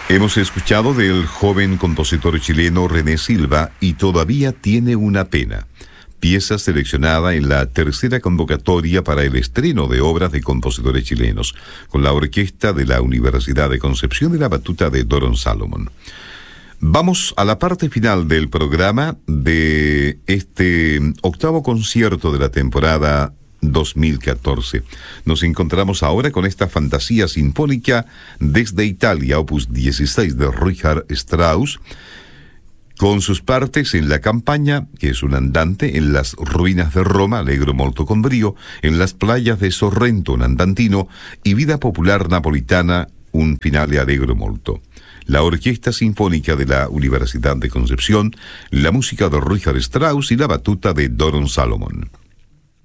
Hemos escuchado del joven compositor chileno René Silva y Todavía tiene una pena, pieza seleccionada en la tercera convocatoria para el estreno de obras de compositores chilenos, con la orquesta de la Universidad de Concepción y la batuta de Doron Salomon. Vamos a la parte final del programa de este octavo concierto de la temporada 2014. Nos encontramos ahora con esta fantasía sinfónica desde Italia, opus 16 de Richard Strauss, con sus partes en La Campagna, que es un andante, en las ruinas de Roma, Allegro molto con brío, en las playas de Sorrento, un andantino, y Vida popular napolitana, un finale allegro molto. La Orquesta Sinfónica de la Universidad de Concepción, la música de Richard Strauss y la batuta de Doron Salomon.